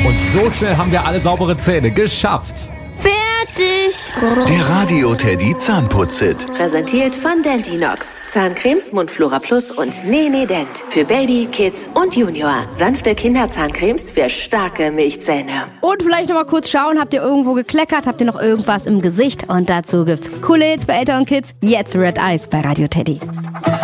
Und so schnell haben wir alle saubere Zähne geschafft. Fertig. Der Radio Teddy Zahnputz-Hit. Präsentiert von Dentinox. Zahncremes, Mundflora Plus und Nene Dent. Für Baby, Kids und Junior. Sanfte Kinderzahncremes für starke Milchzähne. Und vielleicht noch mal kurz schauen, habt ihr irgendwo gekleckert? Habt ihr noch irgendwas im Gesicht? Und dazu gibt's coole Hits für Eltern und Kids. Jetzt Red Eyes bei Radio Teddy.